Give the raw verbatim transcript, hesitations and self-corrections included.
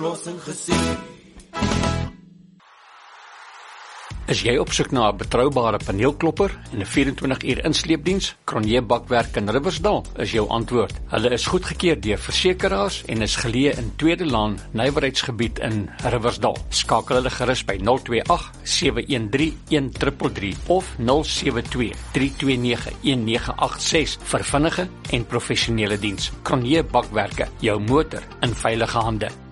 Is jy op soek na 'n betroubare paneelklopper en 'n vyf en twintig uur insleepdiens? Cronje Bakwerk in Riversdal is jou antwoord. Hulle is goedgekeur deur versekeraars en is geleë in Tweede Laan, nywerheidsgebied in Riversdal. Skakel hulle gerus by nul twee agt sewe een drie een drie drie drie of nul sewe twee drie twee nege een nege agt ses vir vinnige en professionele diens. Cronje Bakwerke, jou motor in veilige hande.